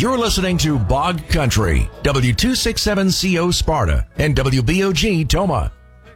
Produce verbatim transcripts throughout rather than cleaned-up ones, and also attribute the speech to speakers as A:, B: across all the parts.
A: You're listening to Bog Country, W two sixty-seven C O Sparta and W B O G Toma.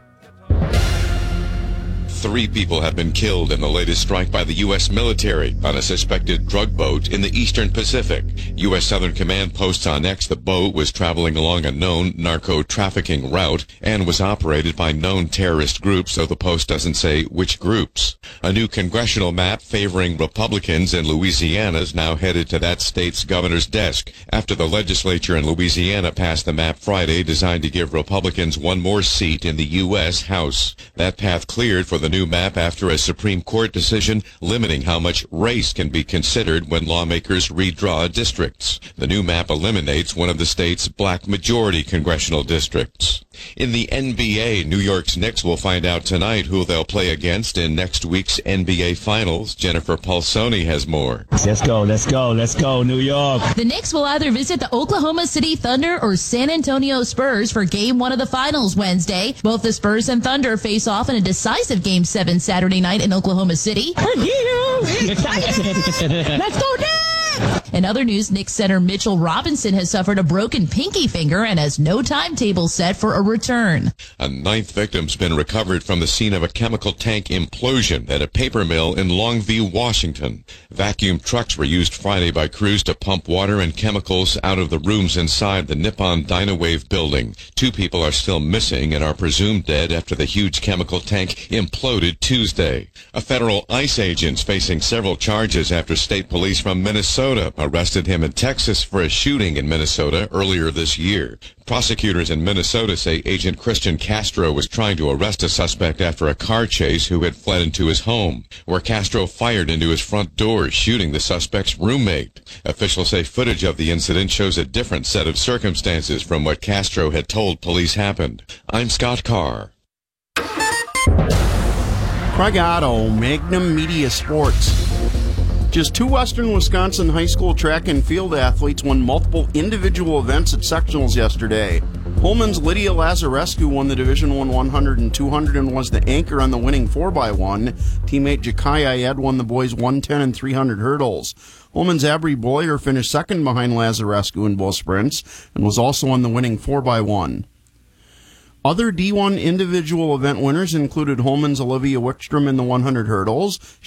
B: Three people have been killed in the latest strike by the U S military on a suspected drug boat in the eastern Pacific. U S Southern Command posts on X the boat was traveling along a known narco-trafficking route and was operated by known terrorist groups, though the post doesn't say which groups. A new congressional map favoring Republicans in Louisiana is now headed to that state's governor's desk after the legislature in Louisiana passed the map Friday designed to give Republicans one more seat in the U S House. That path cleared for the new map after a Supreme Court decision limiting how much race can be considered when lawmakers redraw districts. The new map eliminates one of the state's black majority congressional districts. In the N B A, New York's Knicks will find out tonight who they'll play against in next week's N B A Finals. Jennifer Pulsoni has more.
C: Let's go, let's go, let's go, New York.
D: The Knicks will either visit the Oklahoma City Thunder or San Antonio Spurs for Game one of the Finals Wednesday. Both the Spurs and Thunder face off in a decisive Game seven Saturday night in Oklahoma City.
C: Let's go down!
D: In other news, Knicks center Mitchell Robinson has suffered a broken pinky finger and has no timetable set for a return.
B: A ninth victim's been recovered from the scene of a chemical tank implosion at a paper mill in Longview, Washington. Vacuum trucks were used Friday by crews to pump water and chemicals out of the rooms inside the Nippon Dynawave building. Two people are still missing and are presumed dead after the huge chemical tank imploded Tuesday. A federal ICE agent's facing several charges after state police from Minnesota arrested him in Texas for a shooting in Minnesota earlier this year. Prosecutors in Minnesota say Agent Christian Castro was trying to arrest a suspect after a car chase who had fled into his home, where Castro fired into his front door, shooting the suspect's roommate. Officials say footage of the incident shows a different set of circumstances from what Castro had told police happened. I'm Scott Carr.
E: Craig Otto, Magnum Media Sports. Just two Western Wisconsin high school track and field athletes won multiple individual events at sectionals yesterday. Holman's Lydia Lazarescu won the Division I one hundred and two hundred and was the anchor on the winning four by one. Teammate Jakai Ayed won the boys one ten and three hundred hurdles. Holman's Abry Boyer finished second behind Lazarescu in both sprints and was also on the winning four by one. Other D one individual event winners included Holman's Olivia Wickstrom in the one hundred hurdles.